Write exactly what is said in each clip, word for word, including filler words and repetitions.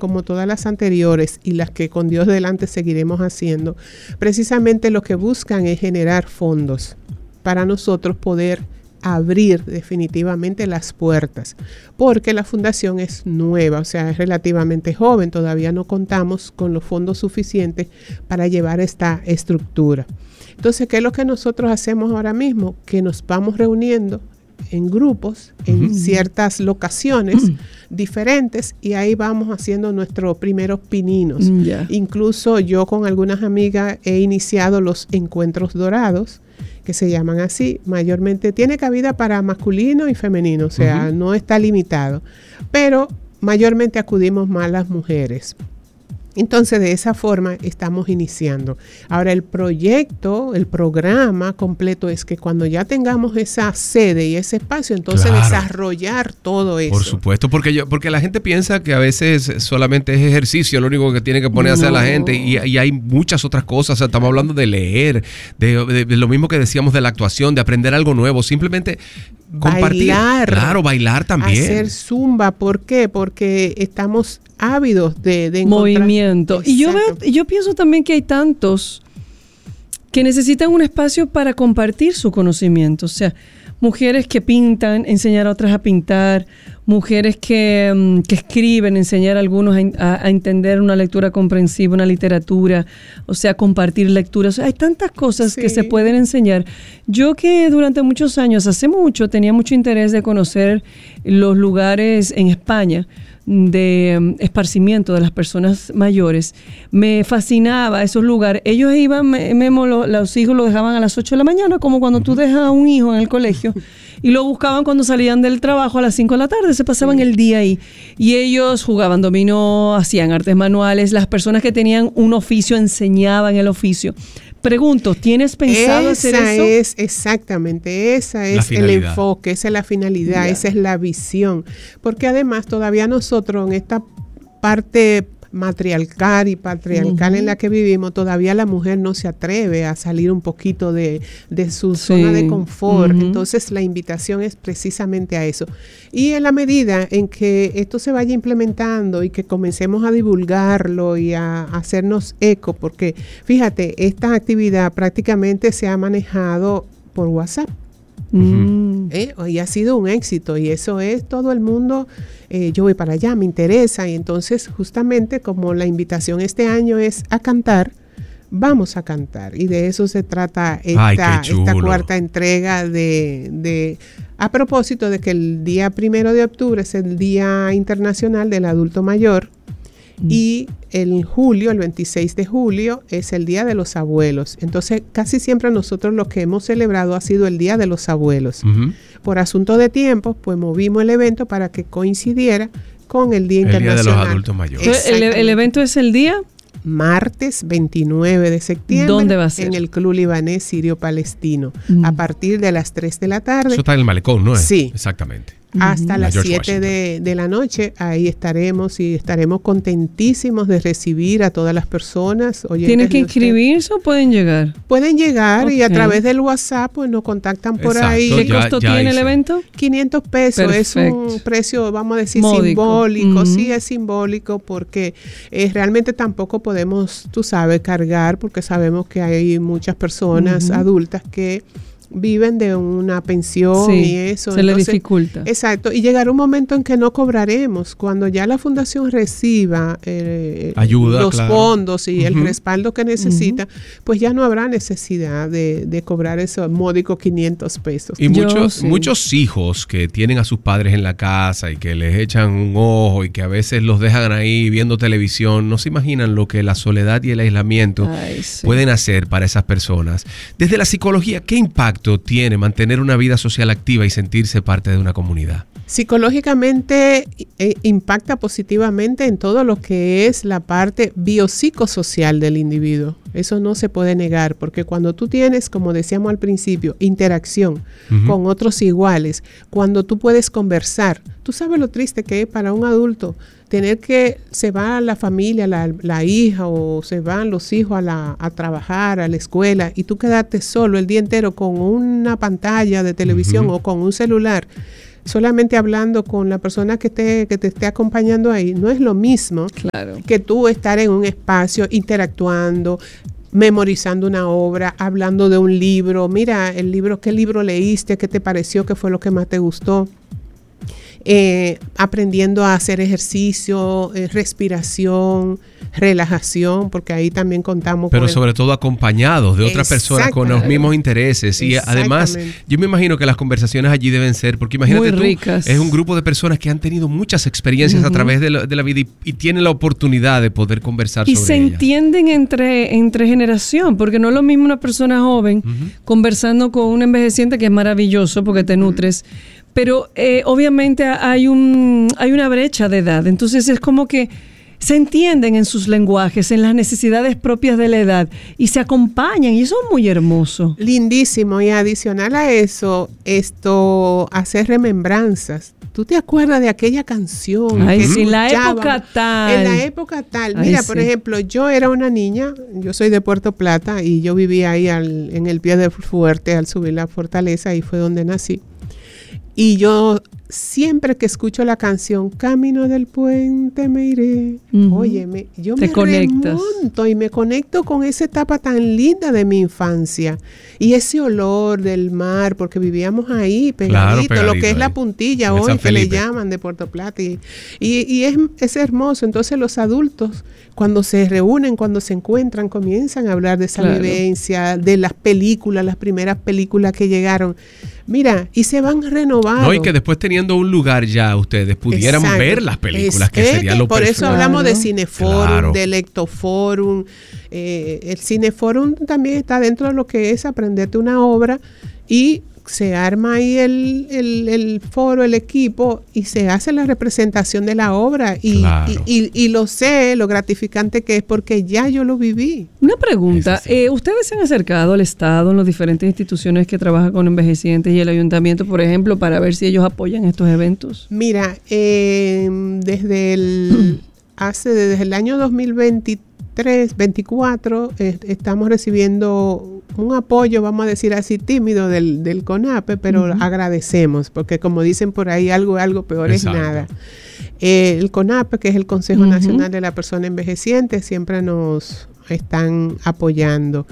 como todas las anteriores y las que con Dios delante seguiremos haciendo, precisamente lo que buscan es generar fondos para nosotros poder abrir definitivamente las puertas, porque la fundación es nueva, o sea, es relativamente joven, todavía no contamos con los fondos suficientes para llevar esta estructura. Entonces, ¿qué es lo que nosotros hacemos ahora mismo? Que nos vamos reuniendo en grupos, en uh-huh. ciertas locaciones uh-huh. diferentes, y ahí vamos haciendo nuestros primeros pininos. Yeah. Incluso yo con algunas amigas he iniciado los encuentros dorados, que se llaman así, mayormente tiene cabida para masculino y femenino, o sea, uh-huh. no está limitado, pero mayormente acudimos más las mujeres. Entonces, de esa forma estamos iniciando. Ahora, el proyecto, el programa completo es que cuando ya tengamos esa sede y ese espacio, entonces claro. desarrollar todo eso. Por supuesto, porque yo, porque la gente piensa que a veces solamente es ejercicio lo único que tiene que poner a hacer no. la gente, y, y hay muchas otras cosas. O sea, estamos hablando de leer, de, de, de lo mismo que decíamos de la actuación, de aprender algo nuevo, simplemente compartir. Bailar. Claro, bailar también. Hacer zumba, ¿por qué? Porque estamos ávidos de, de encontrar movimiento. Exacto. Y yo veo, yo pienso también que hay tantos que necesitan un espacio para compartir su conocimiento. O sea, mujeres que pintan, enseñar a otras a pintar, mujeres que, que escriben, enseñar a algunos a, a, a entender una lectura comprensiva, una literatura, o sea, compartir lecturas. O sea, hay tantas cosas sí. que se pueden enseñar. Yo que durante muchos años, hace mucho, tenía mucho interés de conocer los lugares en España de um, esparcimiento de las personas mayores, me fascinaba esos lugares. Ellos iban, Memo, lo, los hijos lo dejaban a las ocho de la mañana, como cuando tú dejas a un hijo en el colegio, y lo buscaban cuando salían del trabajo a las cinco de la tarde, se pasaban sí. el día ahí. Y ellos jugaban dominó, hacían artes manuales, las personas que tenían un oficio enseñaban el oficio. Pregunto, ¿tienes pensado esa hacer eso? Es exactamente, esa es el enfoque, esa es la finalidad, yeah. esa es la visión. Porque además todavía nosotros en esta parte matriarcal y patriarcal uh-huh. en la que vivimos, todavía la mujer no se atreve a salir un poquito de, de su sí. zona de confort. Uh-huh. Entonces la invitación es precisamente a eso. Y en la medida en que esto se vaya implementando y que comencemos a divulgarlo y a, a hacernos eco, porque fíjate, esta actividad prácticamente se ha manejado por WhatsApp. Uh-huh. ¿Eh? Y ha sido un éxito, y eso es todo el mundo, eh, yo voy para allá, me interesa, y entonces justamente como la invitación este año es a cantar, vamos a cantar, y de eso se trata esta, Ay, esta cuarta entrega de, de, a propósito de que el día primero de octubre es el Día Internacional del Adulto Mayor, y en julio, el veintiséis de julio, es el Día de los Abuelos. Entonces, casi siempre nosotros lo que hemos celebrado ha sido el Día de los Abuelos. Uh-huh. Por asunto de tiempo, pues movimos el evento para que coincidiera con el Día el Internacional. El Día de los Adultos Mayores. ¿El, el evento es el día? Martes veintinueve de septiembre. ¿Dónde va a ser? En el Club Libanés Sirio Palestino. Uh-huh. A partir de las tres de la tarde. Eso está en el Malecón, ¿no es? Sí. Exactamente. Hasta uh-huh. las siete de, de la noche, ahí estaremos, y estaremos contentísimos de recibir a todas las personas. ¿Tienen que inscribirse o pueden llegar? Pueden llegar, okay. y a través del WhatsApp pues nos contactan por Exacto, ahí. ¿Qué ya, costo ya tiene hice. el evento? quinientos pesos. Perfecto. Es un precio, vamos a decir, módico. Simbólico. Uh-huh. Sí, es simbólico porque eh, realmente tampoco podemos, tú sabes, cargar, porque sabemos que hay muchas personas uh-huh. adultas que viven de una pensión sí, y eso. Se Entonces, le dificulta. Exacto. Y llegará un momento en que no cobraremos. Cuando ya la fundación reciba eh, Ayuda, los claro. fondos y uh-huh. el respaldo que necesita, uh-huh. pues ya no habrá necesidad de, de cobrar esos módicos quinientos pesos. Y Yo, muchos, sí. muchos hijos que tienen a sus padres en la casa y que les echan un ojo y que a veces los dejan ahí viendo televisión, no se imaginan lo que la soledad y el aislamiento Ay, sí. pueden hacer para esas personas. Desde la psicología, ¿qué impacto tiene mantener una vida social activa y sentirse parte de una comunidad? Psicológicamente eh, impacta positivamente en todo lo que es la parte biopsicosocial del individuo. Eso no se puede negar, porque cuando tú tienes, como decíamos al principio, interacción uh-huh. con otros iguales, cuando tú puedes conversar, tú sabes lo triste que es para un adulto tener que se va la familia, la, la hija o se van los hijos a, la, a trabajar, a la escuela, y tú quedarte solo el día entero con una pantalla de televisión uh-huh. o con un celular. solamente hablando con la persona que te, que te esté acompañando ahí, no es lo mismo claro. que tú estar en un espacio interactuando, memorizando una obra, hablando de un libro. Mira, el libro, ¿qué libro leíste? ¿Qué te pareció? ¿Qué fue lo que más te gustó? Eh, aprendiendo a hacer ejercicio, eh, respiración, relajación, porque ahí también contamos pero con sobre el... todo acompañados de otras personas con los mismos intereses y además yo me imagino que las conversaciones allí deben ser, porque imagínate muy tú, ricas. Es un grupo de personas que han tenido muchas experiencias uh-huh. a través de la, de la vida y, y tienen la oportunidad de poder conversar y sobre se ellas. Entienden entre, entre generación, porque no es lo mismo una persona joven uh-huh. conversando con un envejeciente, que es maravilloso porque te nutres, pero eh, obviamente hay un hay una brecha de edad, entonces es como que se entienden en sus lenguajes, en las necesidades propias de la edad y se acompañan y eso es muy hermoso. Lindísimo, y adicional a eso, esto, hacer remembranzas. ¿Tú te acuerdas de aquella canción? Ay, que sí, en la época tal. En la época tal. Mira, Ay, por sí. ejemplo, yo era una niña, yo soy de Puerto Plata y yo vivía ahí al, en el pie del fuerte al subir la fortaleza, ahí fue donde nací. Y yo siempre que escucho la canción Camino del Puente me iré, uh-huh. óyeme, yo Te me conectas. remonto y me conecto con esa etapa tan linda de mi infancia y ese olor del mar, porque vivíamos ahí pegadito, claro, pegadito lo que es ahí. La puntilla hoy que le llaman de Puerto Plata y, y, y es, es hermoso. Entonces los adultos cuando se reúnen, cuando se encuentran, comienzan a hablar de esa claro. vivencia, de las películas, las primeras películas que llegaron. Mira, y se van renovados. No, y que después teniendo un lugar ya ustedes pudieran Exacto. ver las películas, es, que sería que lo por perfecto. Por eso hablamos claro. de Cineforum, claro. de Lectoforum. Eh, el Cineforum también está dentro de lo que es aprenderte una obra y se arma ahí el, el, el foro, el equipo y se hace la representación de la obra y, claro. y, y, y lo sé, lo gratificante que es porque ya yo lo viví. Una pregunta, sí. eh, ¿ustedes se han acercado al Estado en las diferentes instituciones que trabajan con envejecientes y el ayuntamiento, por ejemplo, para ver si ellos apoyan estos eventos? Mira, eh, desde el hace desde el año dos mil veintitrés, veinticuatro, eh, estamos recibiendo un apoyo, vamos a decir así, tímido del, del CONAPE, pero uh-huh. agradecemos, porque como dicen por ahí, algo, algo peor Exacto. es nada. Eh, el CONAPE, que es el Consejo uh-huh. Nacional de la Persona Envejeciente, siempre nos están apoyando.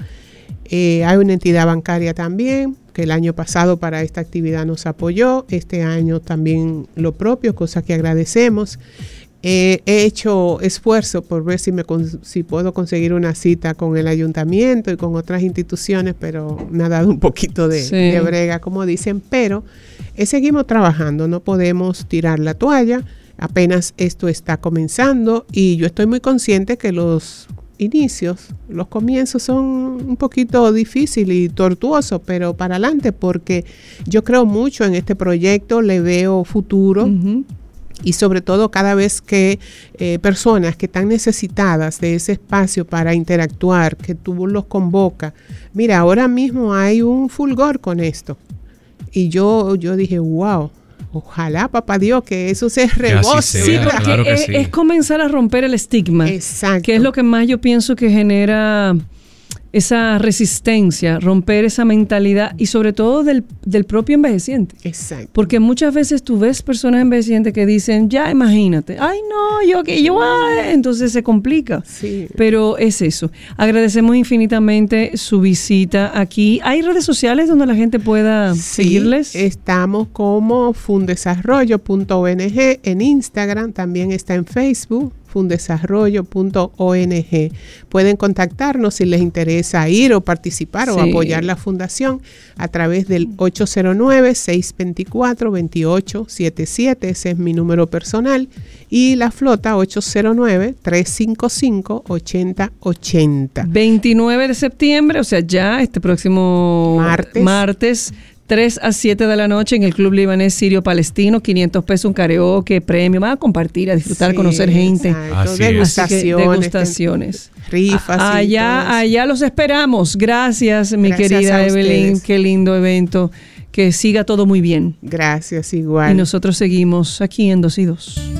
Eh, hay una entidad bancaria también, que el año pasado para esta actividad nos apoyó, este año también lo propio, cosa que agradecemos. Eh, he hecho esfuerzo por ver si, me, si puedo conseguir una cita con el ayuntamiento y con otras instituciones, pero me ha dado un poquito de, sí. de brega, como dicen, pero eh, seguimos trabajando, no podemos tirar la toalla, apenas esto está comenzando y yo estoy muy consciente que los inicios, los comienzos son un poquito difíciles y tortuosos, pero para adelante, porque yo creo mucho en este proyecto, le veo futuro. Uh-huh. Y sobre todo cada vez que eh, personas que están necesitadas de ese espacio para interactuar, que tú los convocas. Mira, ahora mismo hay un fulgor con esto. Y yo, yo dije, wow, ojalá, papá Dios, que eso se rebose. Sí, porque claro que es, sí. es comenzar a romper el estigma. Exacto. Que es lo que más yo pienso que genera esa resistencia, romper esa mentalidad y sobre todo del, del propio envejeciente. Exacto. Porque muchas veces tú ves personas envejecientes que dicen, ya imagínate, ay no, yo que yo, ay, entonces se complica. Sí. Pero es eso. Agradecemos infinitamente su visita aquí. ¿Hay redes sociales donde la gente pueda sí, seguirles? Estamos como fundesarrollo punto org en Instagram, también está en Facebook. fundesarrollo punto org. Pueden contactarnos si les interesa ir o participar sí. o apoyar la fundación a través del ocho cero nueve, seis dos cuatro, dos ocho siete siete, ese es mi número personal, y la flota ocho cero nueve, tres cinco cinco, ocho cero ocho cero. veintinueve de septiembre, o sea, ya este próximo martes. martes tres a siete de la noche en el Club Libanés Sirio Palestino, quinientos pesos, un karaoke, premio, van a compartir, a disfrutar, sí, conocer gente. Así degustaciones. Degustaciones. Rifas. A, allá, allá los esperamos. Gracias, mi Gracias querida Evelyn. Qué lindo evento. Que siga todo muy bien. Gracias, igual. Y nosotros seguimos aquí en Dos y Dos.